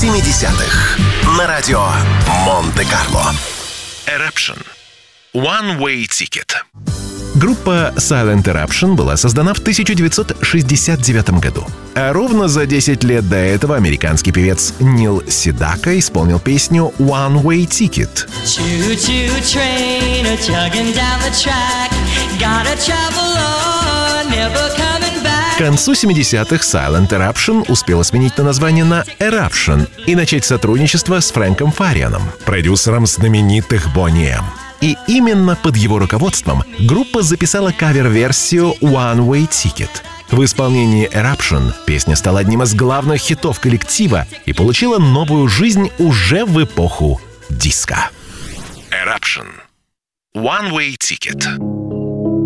70-х на радио Монте-Карло. Eruption. One Way Ticket. Группа Silent Eruption была создана в 1969 году. А ровно за 10 лет до этого американский певец Нил Седака исполнил песню «One Way Ticket». К концу 70-х Silent Eruption успела сменить название на Eruption и начать сотрудничество с Фрэнком Фарианом, продюсером знаменитых Boney M. И именно под его руководством группа записала кавер-версию «One Way Ticket». В исполнении Eruption песня стала одним из главных хитов коллектива и получила новую жизнь уже в эпоху диско. Eruption. One Way Ticket.